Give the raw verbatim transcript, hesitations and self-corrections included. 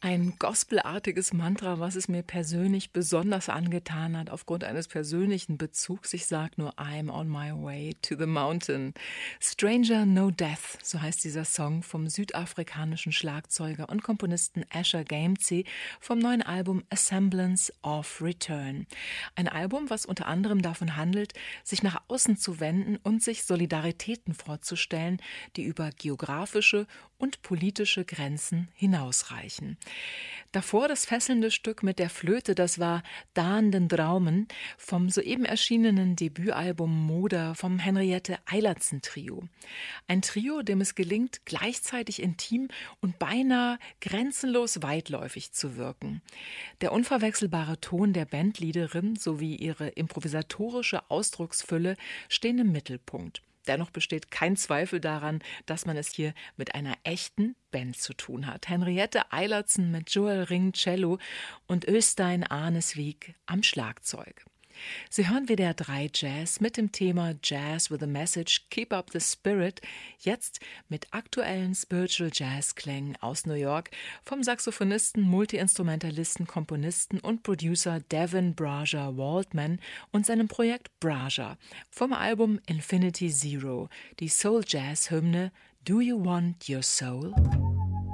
Ein gospelartiges Mantra, was es mir persönlich besonders angetan hat, aufgrund eines persönlichen Bezugs. Ich sag nur I'm on my way to the mountain. Stranger No Death, so heißt dieser Song vom südafrikanischen Schlagzeuger und Komponisten Asher Gamgee vom neuen Album A Semblance of Return. Ein Album, was unter anderem davon handelt, sich nach außen zu wenden und sich Solidaritäten vorzustellen, die über geografische und politische Grenzen hinausreichen. Davor das fesselnde Stück mit der Flöte, das war Daan den Draumen vom soeben erschienenen Debütalbum Moder vom Henriette Eilertsen Trio. Ein Trio, dem es gelingt, gleichzeitig intim und beinahe grenzenlos weitläufig zu wirken. Der unverwechselbare Ton der Bandleaderin sowie ihre improvisatorische Ausdrucksfülle stehen im Mittelpunkt. Dennoch besteht kein Zweifel daran, dass man es hier mit einer echten Band zu tun hat. Henriette Eilertsen mit Joel Ring Cello und Øystein Arnesvik am Schlagzeug. Sie hören W D R drei Jazz mit dem Thema Jazz with a Message, Keep Up the Spirit, jetzt mit aktuellen Spiritual Jazz-Klängen aus New York vom Saxophonisten, Multiinstrumentalisten, Komponisten und Producer Devin Braja Waldman und seinem Projekt Braja vom Album Infinity Zero, die Soul-Jazz-Hymne Do You Want Your Soul?